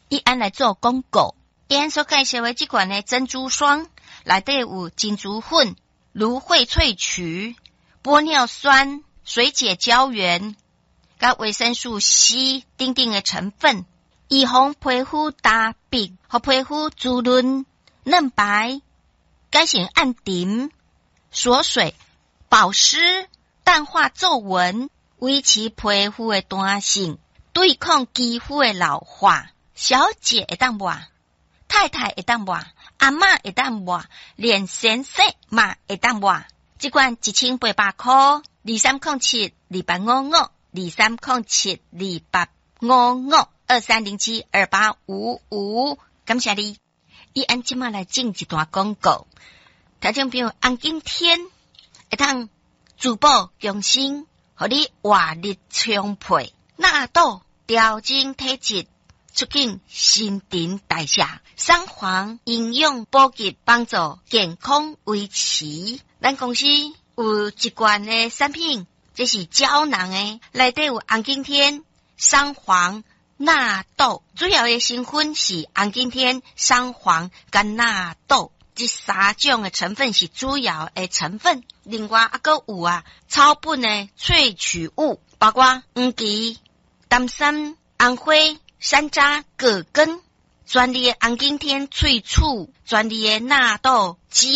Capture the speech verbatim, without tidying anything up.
伊安来做广告。伊所介绍的这款的珍珠霜，内底有金珠粉、芦荟萃取、玻尿酸、水解胶原、甲维生素 C 等等的成分，预防皮肤干瘪，和皮肤滋润嫩白，改善暗沉、锁水、保湿、淡化皱纹，维持皮肤的弹性，对抗肌肤的老化。小姐会当抹，太太会当抹，阿嬷会当抹，连先生嘛会当抹。这款一千八百块，二三零七二八五五，二三零七二八五五，二三零七二八五五。感谢你。伊按即马来进一段广告，听众朋友，红景天会当珠宝用心，互你活力充沛，纳豆调整体质，促进新陈代谢，三黄营养补给，帮助健康维持。咱公司有一罐的产品，这是胶囊的，内底有红景天、三黄、纳豆，主要的成分是红景天、三黄跟纳豆，这三种的成分是主要的成分。另外还佫有啊草本的萃取物，包括黄芪、丹参、红花、山楂、葛根，专利的红景天萃取，专利的纳豆